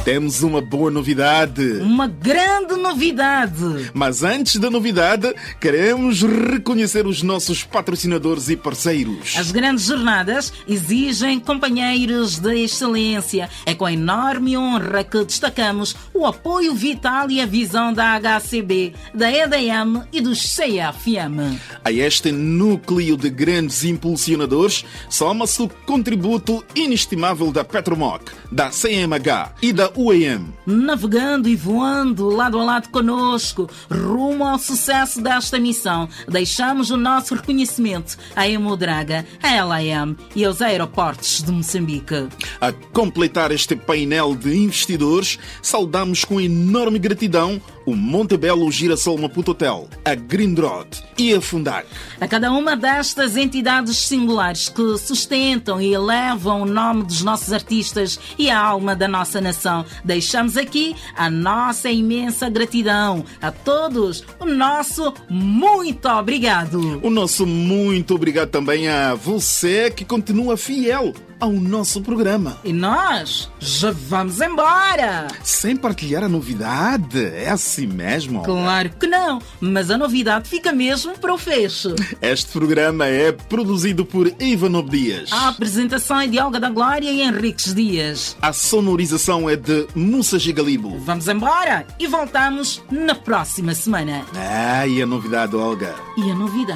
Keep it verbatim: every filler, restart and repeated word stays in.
Temos uma boa novidade. Uma grande novidade. Mas antes da novidade, queremos reconhecer os nossos patrocinadores e parceiros. As grandes jornadas exigem companheiros de excelência. É com enorme honra que destacamos o apoio vital e a visão da H C B, da E D M e do C F M. A este núcleo de grandes impulsionadores soma-se o contributo inestimável da Petromoc, da C M H e da U E M. Navegando e voando lado a lado conosco, rumo ao sucesso desta missão, deixamos o nosso reconhecimento à Hemodraga, à L A M e aos aeroportos de Moçambique. A completar este painel de investidores, saudamos com enorme gratidão o Montebello Girassol Maputo Hotel, a Grindrod e a Fundac. A cada uma destas entidades singulares que sustentam e elevam o nome dos nossos artistas e a alma da nossa nação, deixamos aqui a nossa imensa gratidão. A todos, o nosso muito obrigado. O nosso muito obrigado também a você que continua fiel ao nosso programa. E nós já vamos embora. Sem partilhar a novidade? É assim mesmo? Claro que não, mas a novidade fica mesmo para o fecho. Este programa é produzido por Ivanov Dias. A apresentação é de Olga da Glória e Henriques Dias. A sonorização é de Musa Gigalibo. Vamos embora e voltamos na próxima semana. Ah, e a novidade, Olga? E a novidade?